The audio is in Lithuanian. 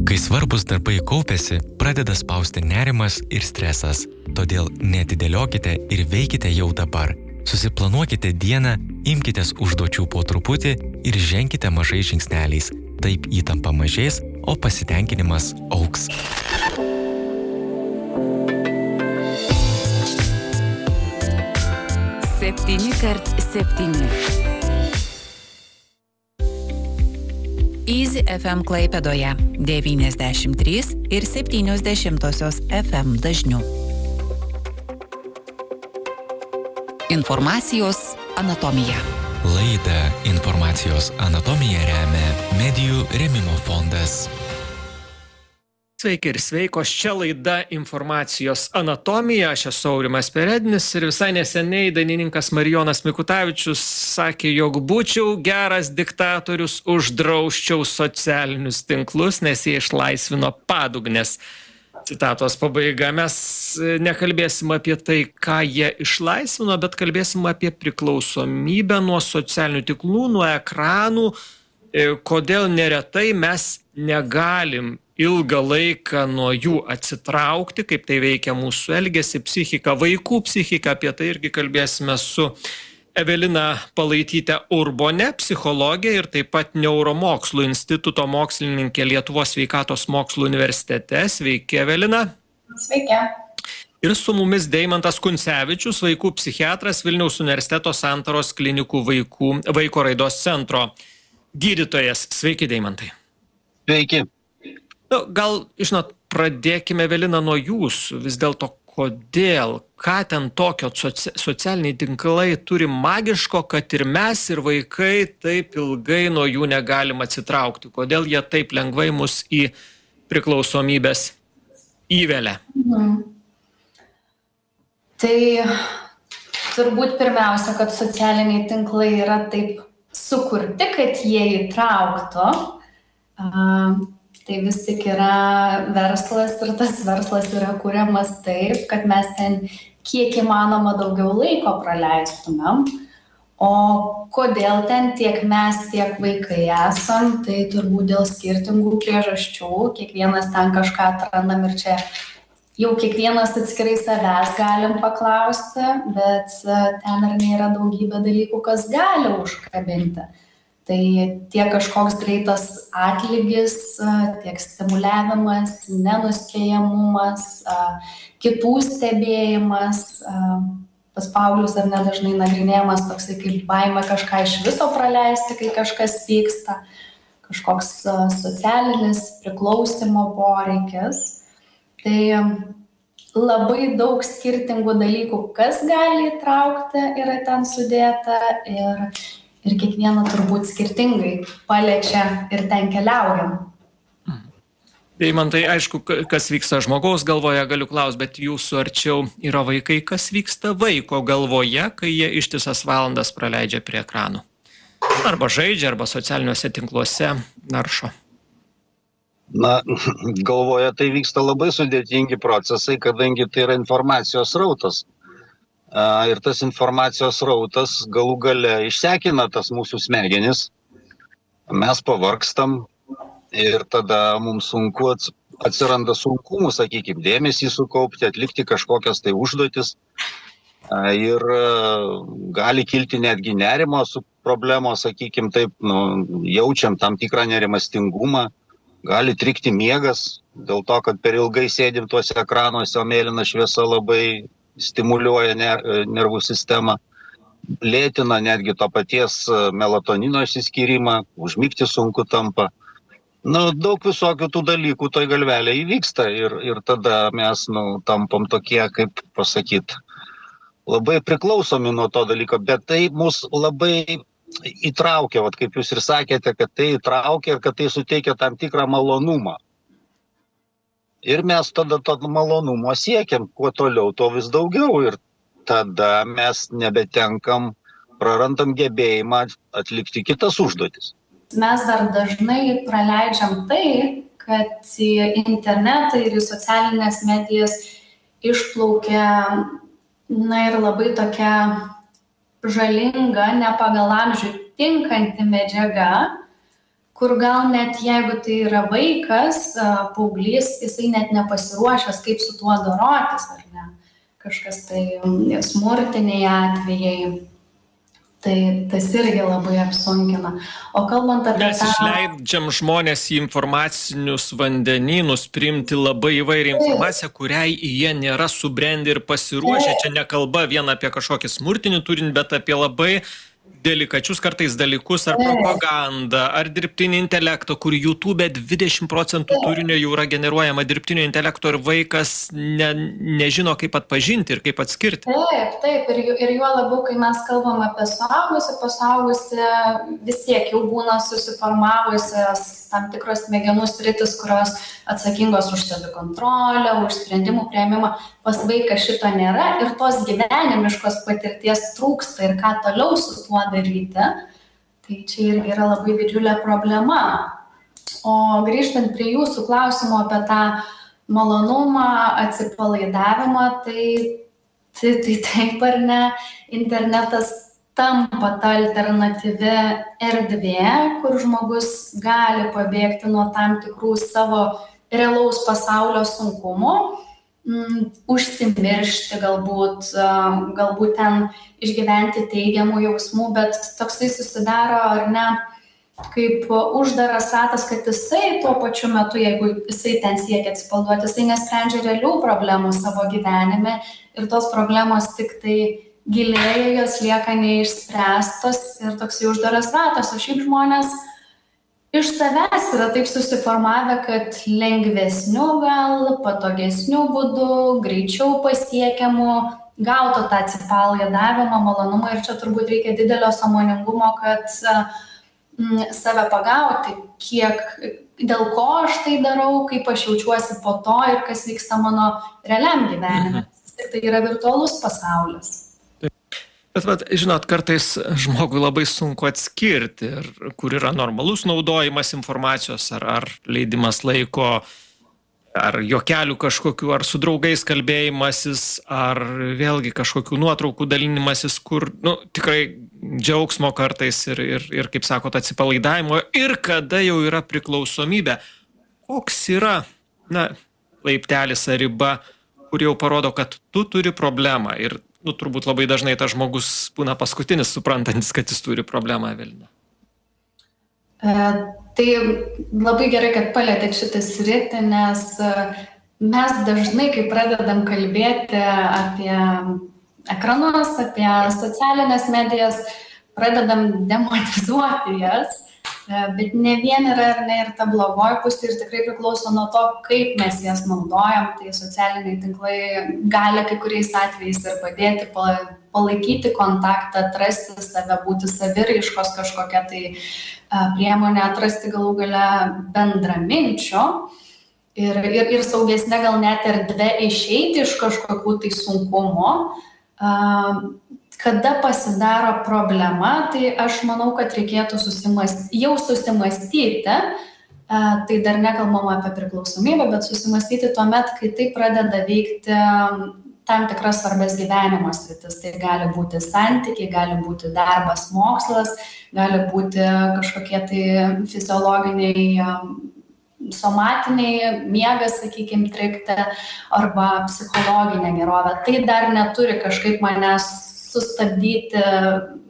Kai svarbus darbai kaupiasi, pradeda spausti nerimas ir stresas. Todėl neatidėliokite ir veikite jau dabar. Susiplanuokite dieną, imkitės užduočių po truputį ir ženkite mažais žingsneliais. Taip įtampa mažės, o pasitenkinimas augs. Septyni kart 7. Easy FM Klaipėdoje 93,7 FM dažniu. Informacijos anatomija. Laidą Informacijos anatomija remia Medijų rėmimo fondas. Sveiki ir sveikos, čia laida Informacijos anatomija, aš esu Aurimas Perednis ir visai neseniai dainininkas Marijonas Mikutavičius sakė, jog būčiau geras diktatorius, uždrausčiau socialinius tinklus, nes jie išlaisvino padugnės. Citatos pabaiga. Mes nekalbėsim apie tai, ką jie išlaisvino, bet kalbėsim apie priklausomybę nuo socialinių tinklų, nuo ekranų, kodėl neretai mes negalim ilgą laiką nuo jų atsitraukti, kaip tai veikia mūsų elgesį, psichiką, vaikų psichiką, apie tai irgi kalbėsime su Evelina Palaityte Urbone, psichologė ir taip pat Neuromokslų instituto mokslininkė Lietuvos sveikatos mokslų universitete. Sveiki, Evelina. Sveiki. Ir su mumis Deimantas Kuncevičius, vaikų psichiatras Vilniaus universiteto Santaros klinikų vaiko raidos centro gydytojas. Sveiki, Deimantai. Sveiki. Gal, žinot, pradėkime, Evelina, nuo jūsų. Vis dėlto, kodėl, ką ten tokio socialiniai tinklai turi magiško, kad ir mes, ir vaikai taip ilgai nuo jų negalim atsitraukti? Kodėl jie taip lengvai mus į priklausomybės įvelia? Tai turbūt pirmiausia, kad socialiniai tinklai yra taip sukurti, kad jie įtrauktų. Tai vis tik yra verslas ir tas verslas yra kuriamas taip, kad mes ten kiek įmanoma daugiau laiko praleistumėm. O kodėl ten tiek mes, tiek vaikai esam, tai turbūt dėl skirtingų priežasčių. Kiekvienas ten kažką atrandam ir čia jau kiekvienas atskirai savęs galim paklausti, bet ten ar nėra daugybė dalykų, kas gali užkabinti. Tai tiek kažkoks greitas atlygis, tiek stimuliavimas, nenuspėjamumas, kitų stebėjimas, pas paauglius ar nedažnai nagrinėjamas toksai kaip baimė kažką iš viso praleisti, kai kažkas vyksta, kažkoks socialinis priklausimo poreikis. Tai labai daug skirtingų dalykų, kas gali įtraukti, yra ten sudėta ir kiekvieną turbūt skirtingai paliečia ir ten keliaujam. Deimantai, aišku, kas vyksta žmogaus galvoje, galiu klausti, bet jūsų arčiau yra vaikai, kas vyksta vaiko galvoje, kai jie ištisas valandas praleidžia prie ekranų? Arba žaidžia, arba socialiniuose tinkluose naršo. Na, galvoje tai vyksta labai sudėtingi procesai, kadangi tai yra informacijos srautas. Ir tas informacijos srautas galų gale išsekina tas mūsų smegenis, mes pavargstam ir tada mums sunku atsiranda sunkumų, sakykime, dėmesį sukaupti, atlikti kažkokias tai užduotis ir gali kilti netgi nerimo su problemos, sakykime, taip, jaučiam tam tikrą nerimastingumą, gali trikti miegas dėl to, kad per ilgai sėdim tuose ekranuose, o mėlyna šviesa labai stimuliuoja nervų sistemą, lėtina netgi to paties melatonino išsiskyrimą, užmigti sunku tampa. Daug visokių tų dalykų toj galvelė įvyksta ir tada mes tampam tokie, kaip pasakyti, labai priklausomi nuo to dalyko, bet tai mus labai įtraukia, kaip jūs ir sakėte, kad tai įtraukia ir kad tai suteikia tam tikrą malonumą. Ir mes tada to malonumo siekiam, kuo toliau, to vis daugiau. Ir tada mes nebetenkam, prarandam gebėjimą atlikti kitas užduotis. Mes dar dažnai praleidžiam tai, kad į internetą ir į socialinės medijas išplaukia ir labai tokia žalinga, ne pagal amžių tinkanti medžiaga, kur gal net jeigu tai yra vaikas, paauglys, jisai net nepasiruošęs, kaip su tuo dorotis, ar ne? Kažkas tai smurtiniai atvejai. Tai tas irgi labai apsunkina. O kalbant apie mes išleidžiam žmonės į informacinius vandenynus, priimti labai įvairią informaciją, kuriai jie nėra subrendę ir pasiruošę. Čia nekalba vien apie kažkokį smurtinį turinį, bet apie labai delikačius kartais dalykus, ar propagandą, ar dirbtinį intelektą, kur YouTube 20% turinio jau yra generuojama dirbtinio intelekto ir vaikas nežino, kaip atpažinti ir kaip atskirti. Taip, ir juo labiau, kai mes kalbam apie suaugusi vis tiek jau būna susiformavusios tam tikros smegenų sritis, kurios atsakingos už savikontrolę, už sprendimų priėmimą. Pas vaiką šito nėra ir tos gyvenimiškos patirties trūksta ir ką toliau su tuo daryti. Tai čia irgi yra labai didžiulė problema. O grįžtant prie jūsų klausimo apie tą malonumą, atsipalaidavimą, tai taip ar ne, internetas tampa ta alternatyvi erdvė, kur žmogus gali pabėgti nuo tam tikrų savo realaus pasaulio sunkumų, užsimiršti galbūt ten išgyventi teigiamų jausmų, bet toksai susidaro ar ne kaip uždaras ratas, kad jisai tuo pačiu metu, jeigu jisai ten siekia atsipalaiduoti, jisai nesprendžia realių problemų savo gyvenime ir tos problemos tik tai gilėja, jos lieka neišspręstos ir toksai uždaras ratas, o šiaip žmonės iš savęs yra taip susiformavę, kad lengvesniu gal, patogesniu būdu, greičiau pasiekiamų, gautų tą atsipalaidavimą, malonumą ir čia turbūt reikia didelio sąmoningumo, kad save pagauti, dėl ko aš tai darau, kaip aš jaučiuosi po to ir kas vyksta mano realiam gyvenime. Tai yra virtualus pasaulis. Bet, žinot, kartais žmogui labai sunku atskirti, kur yra normalus naudojimas informacijos, ar leidimas laiko, ar juokelių kažkokių, ar su draugais kalbėjimasis, ar vėlgi kažkokių nuotraukų dalinimasis, kur tikrai džiaugsmo kartais ir kaip sakot, atsipalaidavimo, ir kada jau yra priklausomybė. Koks yra, laiptelis ar riba, kur jau parodo, kad tu turi problemą ir turbūt labai dažnai tas žmogus būna paskutinis suprantantis, kad jis turi problemą, Evelina. Tai labai gerai, kad palietėt šitą sritį, nes mes dažnai, kai pradedam kalbėti apie ekranus, apie socialinės medijas, pradedam demonizuoti jas, bet ne vien yra ir ta blogoji pusė ir tikrai priklauso nuo to, kaip mes jas naudojam. Tai socialiniai tinklai gali kai kuriais atvejais ir padėti palaikyti kontaktą, atrasti save, būti saviraiškos kažkokią tai priemonę, atrasti galų gale bendraminčio ir saugesnė gal net erdvė išeiti iš kažkokių tai sunkumų. Kada pasidaro problema, tai aš manau, kad reikėtų susimastyti, tai dar nekalbam apie priklausomybę, bet susimastyti tuomet, kai tai pradeda veikti tam tikras svarbės gyvenimo sritis. Tai gali būti santykiai, gali būti darbas, mokslas, gali būti kažkokie tai fiziologiniai, somatiniai, miegas, sakykime, trikti, arba psichologinė gerovė. Tai dar neturi kažkaip manęs sustabdyti